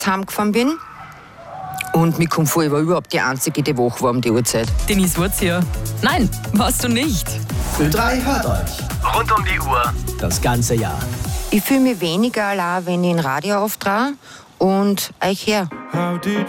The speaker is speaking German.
heimgefahren bin. Und mir kommt vor, ich war überhaupt die Einzige, die wach war um die Uhrzeit. Denise Wurzia. Nein, warst du nicht. Ö3 hört euch. Rund um die Uhr. Das ganze Jahr. Ich fühle mich weniger allein, wenn ich ein Radio auftrage und euch her. How did